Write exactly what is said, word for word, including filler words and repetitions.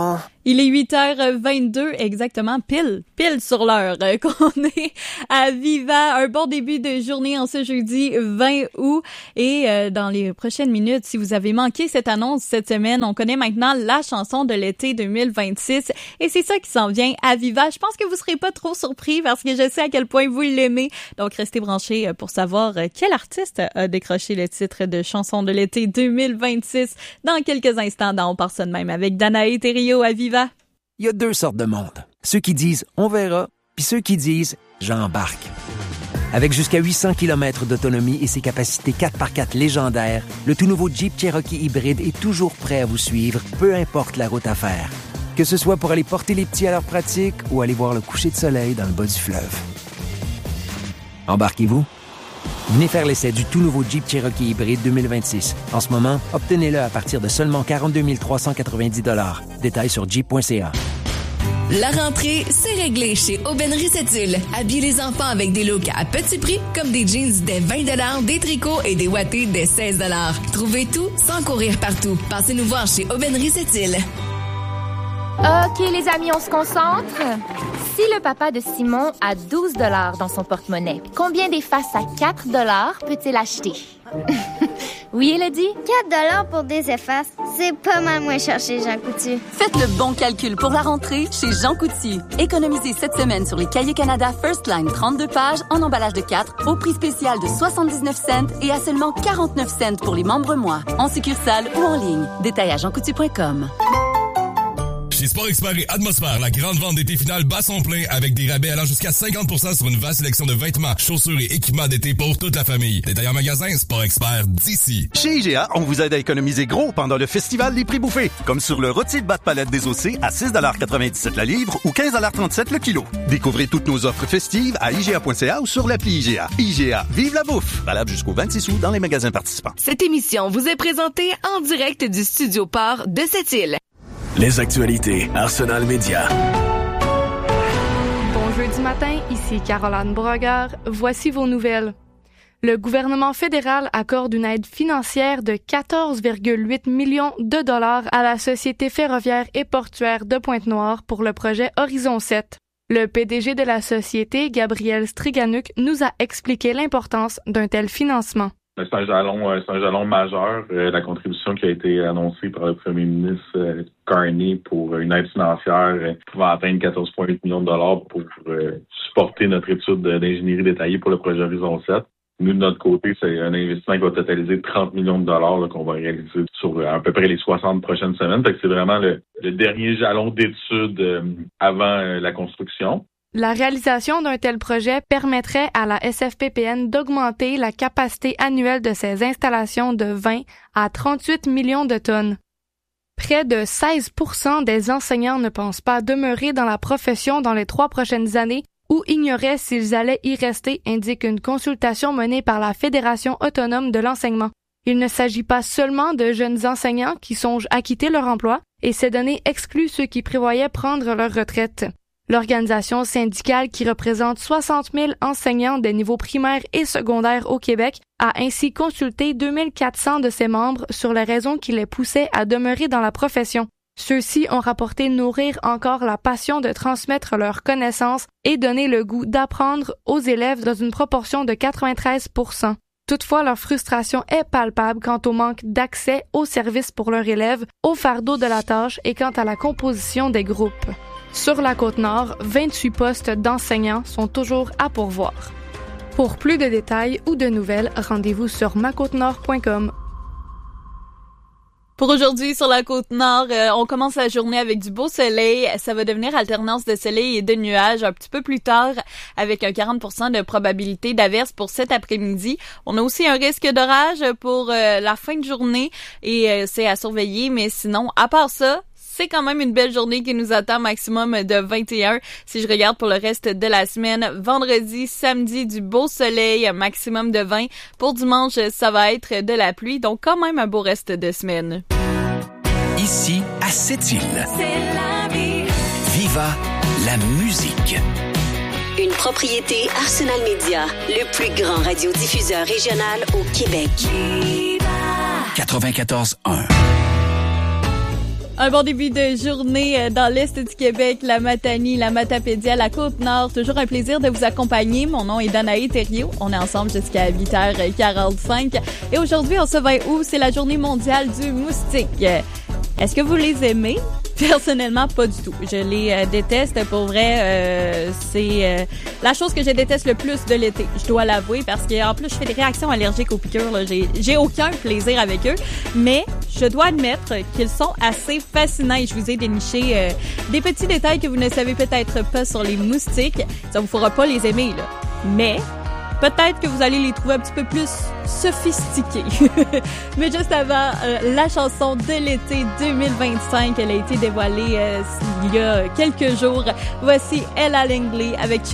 Il est huit heures vingt-deux, exactement, pile, pile sur l'heure euh, qu'on est à Viva. Un bon début de journée en ce jeudi vingt août. Et euh, dans les prochaines minutes, si vous avez manqué cette annonce cette semaine, on connaît maintenant la chanson de l'été deux mille vingt-six. Et c'est ça qui s'en vient à Viva. Je pense que vous serez pas trop surpris parce que je sais à quel point vous l'aimez. Donc, restez branchés pour savoir quel artiste a décroché le titre de chanson de l'été deux mille vingt-six. Dans quelques instants, dans On part ça de même avec Danae Thériault à Viva. Il y a deux sortes de monde. Ceux qui disent « on verra » puis ceux qui disent « j'embarque ». Avec jusqu'à huit cents kilomètres d'autonomie et ses capacités quatre par quatre légendaires, le tout nouveau Jeep Cherokee hybride est toujours prêt à vous suivre, peu importe la route à faire. Que ce soit pour aller porter les petits à leur pratique ou aller voir le coucher de soleil dans le bas du fleuve. Embarquez-vous? Venez faire l'essai du tout nouveau Jeep Cherokee hybride deux mille vingt-six. En ce moment, obtenez-le à partir de seulement quarante-deux mille trois cent quatre-vingt-dix dollars. Détails sur jeep point c a. La rentrée, c'est réglé chez Aubainerie Sept-Îles. Habillez les enfants avec des looks à petit prix, comme des jeans dès vingt dollars, des tricots et des wattés dès seize dollars. Trouvez tout sans courir partout. Passez nous voir chez Aubainerie Sept-Îles. OK, les amis, on se concentre. Si le papa de Simon a douze dollars dans son porte-monnaie, combien d'effaces à quatre dollars peut-il acheter? Oui, Elodie? quatre dollars pour des effaces, c'est pas mal moins cher chez Jean Coutu. Faites le bon calcul pour la rentrée chez Jean Coutu. Économisez cette semaine sur les Cahiers Canada First Line trente-deux pages en emballage de quatre au prix spécial de soixante-dix-neuf cents et à seulement quarante-neuf cents pour les membres mois, en succursale ou en ligne. Détail à jean coutu point com. Chez Sport Expert et Atmosphère, la grande vente d'été finale bat son plein avec des rabais allant jusqu'à cinquante pour cent sur une vaste sélection de vêtements, chaussures et équipements d'été pour toute la famille. Détail en magasin, Sport Expert d'ici. Chez I G A, on vous aide à économiser gros pendant le festival des prix bouffés. Comme sur le rôti de bas de palette désossé à six dollars quatre-vingt-dix-sept la livre ou quinze dollars trente-sept le kilo. Découvrez toutes nos offres festives à I G A point C A ou sur l'appli I G A. I G A, vive la bouffe! Valable jusqu'au vingt-six août dans les magasins participants. Cette émission vous est présentée en direct du Studio Port de Sept-Îles. Les actualités Arsenal Média. Bon jeudi matin, ici Caroline Brogger. Voici vos nouvelles. Le gouvernement fédéral accorde une aide financière de quatorze virgule huit millions de dollars à la Société ferroviaire et portuaire de Pointe-Noire pour le projet Horizon sept. Le P D G de la société, Gabriel Striganuk, nous a expliqué l'importance d'un tel financement. C'est un jalon, c'est un jalon majeur, euh, la contribution qui a été annoncée par le premier ministre euh, Carney pour une aide financière euh, pouvant atteindre quatorze virgule huit millions de dollars pour euh, supporter notre étude d'ingénierie détaillée pour le projet Horizon sept. Nous, de notre côté, c'est un investissement qui va totaliser trente millions de dollars là, qu'on va réaliser sur euh, à peu près les soixante prochaines semaines. Fait que c'est vraiment le, le dernier jalon d'étude euh, avant euh, la construction. La réalisation d'un tel projet permettrait à la S F P P N d'augmenter la capacité annuelle de ses installations de vingt à trente-huit millions de tonnes. Près de seize pour cent des enseignants ne pensent pas demeurer dans la profession dans les trois prochaines années ou ignoraient s'ils allaient y rester, indique une consultation menée par la Fédération autonome de l'enseignement. Il ne s'agit pas seulement de jeunes enseignants qui songent à quitter leur emploi, et ces données excluent ceux qui prévoyaient prendre leur retraite. L'organisation syndicale qui représente soixante mille enseignants des niveaux primaires et secondaires au Québec a ainsi consulté deux mille quatre cents de ses membres sur les raisons qui les poussaient à demeurer dans la profession. Ceux-ci ont rapporté nourrir encore la passion de transmettre leurs connaissances et donner le goût d'apprendre aux élèves dans une proportion de quatre-vingt-treize pour cent. Toutefois, leur frustration est palpable quant au manque d'accès aux services pour leurs élèves, au fardeau de la tâche et quant à la composition des groupes. Sur la Côte-Nord, vingt-huit postes d'enseignants sont toujours à pourvoir. Pour plus de détails ou de nouvelles, rendez-vous sur ma côte nord point com. Pour aujourd'hui, sur la Côte-Nord, euh, on commence la journée avec du beau soleil. Ça va devenir alternance de soleil et de nuages un petit peu plus tard avec un quarante pour cent de probabilité d'averse pour cet après-midi. On a aussi un risque d'orage pour euh, la fin de journée et euh, c'est à surveiller. Mais sinon, à part ça, c'est quand même une belle journée qui nous attend, maximum de vingt et un. Si je regarde pour le reste de la semaine, vendredi, samedi, du beau soleil, maximum de vingt. Pour dimanche, ça va être de la pluie, donc quand même un beau reste de semaine. Ici, à Sept-Îles. C'est la vie. Viva la musique. Une propriété Arsenal Média, le plus grand radiodiffuseur régional au Québec. quatre-vingt-quatorze un. Un bon début de journée dans l'Est du Québec, la Matanie, la Matapédia, la Côte-Nord. Toujours un plaisir de vous accompagner. Mon nom est Danae Thériault. On est ensemble jusqu'à huit heures quarante-cinq. Et aujourd'hui, en ce vingt août, c'est la journée mondiale du moustique. Est-ce que vous les aimez? Personnellement, pas du tout. Je les euh, déteste. Pour vrai, euh, c'est euh, la chose que je déteste le plus de l'été. Je dois l'avouer parce qu'en plus, je fais des réactions allergiques aux piqûres. Là. J'ai, j'ai aucun plaisir avec eux. Mais je dois admettre qu'ils sont assez fascinants et je vous ai déniché euh, des petits détails que vous ne savez peut-être pas sur les moustiques. Ça vous fera pas les aimer, là. Mais peut-être que vous allez les trouver un petit peu plus sophistiqués. Mais juste avant, euh, la chanson de l'été deux mille vingt-cinq, elle a été dévoilée euh, il y a quelques jours. Voici Ella Langley avec